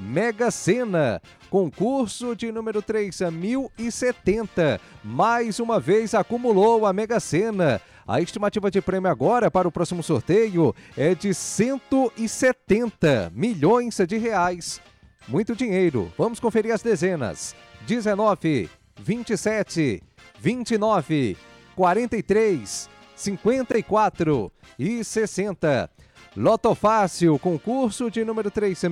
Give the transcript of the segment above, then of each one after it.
Mega Sena, concurso de número 3.070. Mais uma vez acumulou a Mega Sena. A estimativa de prêmio agora para o próximo sorteio é de 170 milhões de reais. Muito dinheiro. Vamos conferir as dezenas. 19, 27, 29, 43, 54 e 60. Loto Fácil, concurso de número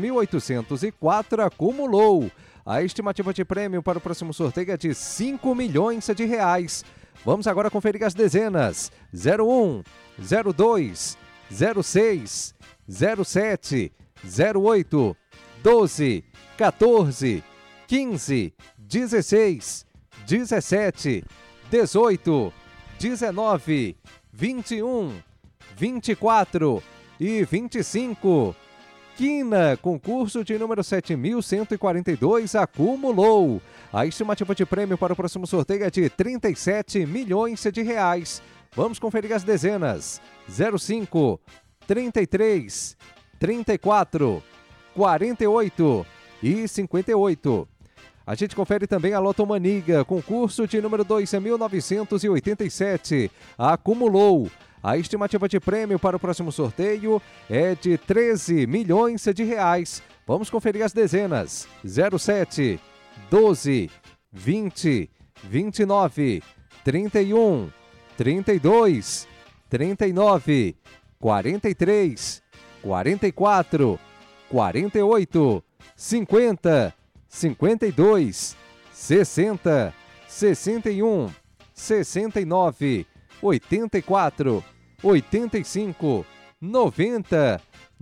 3.804, acumulou. A estimativa de prêmio para o próximo sorteio é de 5 milhões de reais. Vamos agora conferir as dezenas. 01, 02, 06, 07, 08, 12, 14, 15, 16, 17, 18, 19, 21, 24 e 25. Quina, concurso de número 7.142, acumulou. A estimativa de prêmio para o próximo sorteio é de 37 milhões de reais. Vamos conferir as dezenas. 05, 33, 34, 48 e 58. A gente confere também a Lotomaniga, concurso de número 2.987, acumulou. A estimativa de prêmio para o próximo sorteio é de 13 milhões de reais. Vamos conferir as dezenas. 07, 12, 20, 29, 31, 32, 39, 43, 44, 48, 50, 52, 60, 61, 69, 84, 85, 90,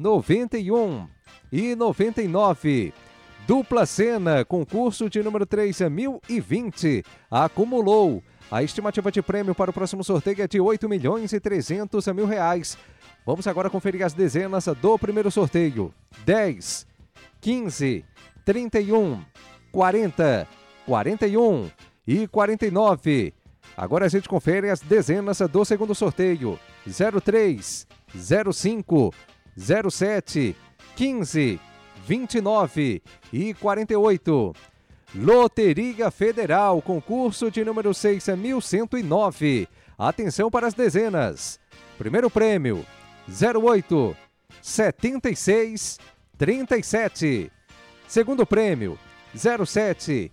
91 e 99. Dupla Sena, concurso de número 3.020, acumulou. A estimativa de prêmio para o próximo sorteio é de 8 milhões e 300 mil reais. Vamos agora conferir as dezenas do primeiro sorteio. 10, 15, 31, 40, 41 e 49. Agora a gente confere as dezenas do segundo sorteio. 03, 05, 07, 15, 29 e 48. Loteria Federal, concurso de número 6.109. Atenção para as dezenas. Primeiro prêmio, 08, 76, 37. Segundo prêmio, 07,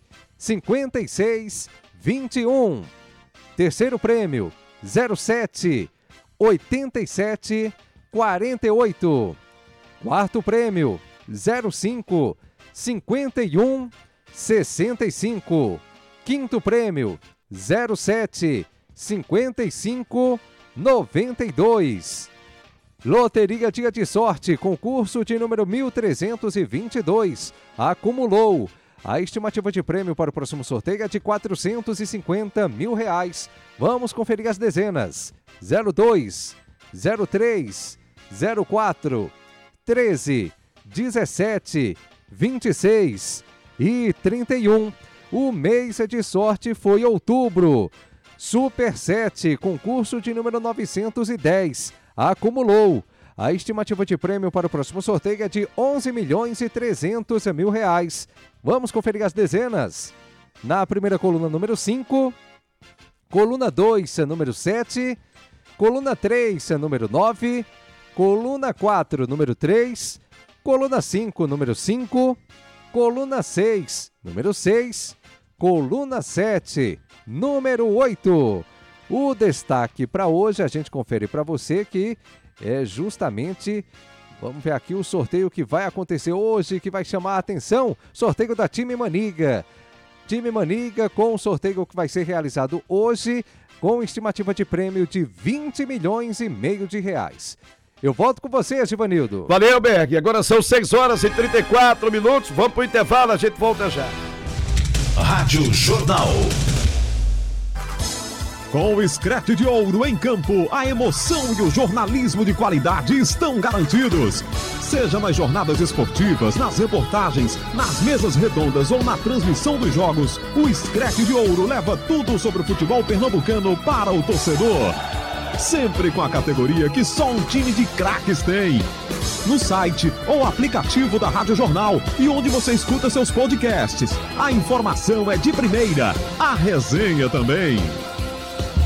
56, 21. Terceiro prêmio, 07, 87, 48. Quarto prêmio, 05, 51, 65. Quinto prêmio, 07, 55, 92. Loteria Dia de Sorte, concurso de número 1.322, acumulou. A estimativa de prêmio para o próximo sorteio é de 450 mil reais. Vamos conferir as dezenas. 02, 03, 04, 13, 17, 26 e 31. O mês de sorte foi outubro. Super 7, concurso de número 910, acumulou. A estimativa de prêmio para o próximo sorteio é de 11 milhões e 300 mil reais. Vamos conferir as dezenas. Na primeira coluna, número 5. Coluna 2, número 7. Coluna 3, número 9. Coluna 4, número 3. Coluna 5, número 5. Coluna 6, número 6. Coluna 7, número 8. O destaque para hoje, a gente confere para você que é justamente, vamos ver aqui o sorteio que vai acontecer hoje, que vai chamar a atenção, sorteio da Time Maniga. Time Maniga com o sorteio que vai ser realizado hoje, com estimativa de prêmio de 20 milhões e meio de reais. Eu volto com você, Givanildo. Valeu, Berg. Agora são 6 horas e 34 minutos. Vamos pro intervalo, a gente volta já. Rádio Jornal. Com o Scratch de Ouro em campo, a emoção e o jornalismo de qualidade estão garantidos. Seja nas jornadas esportivas, nas reportagens, nas mesas redondas ou na transmissão dos jogos, o Scratch de Ouro leva tudo sobre o futebol pernambucano para o torcedor. sempre com a categoria que só um time de craques tem. No site ou aplicativo da Rádio Jornal e onde você escuta seus podcasts. A informação é de primeira, a resenha também.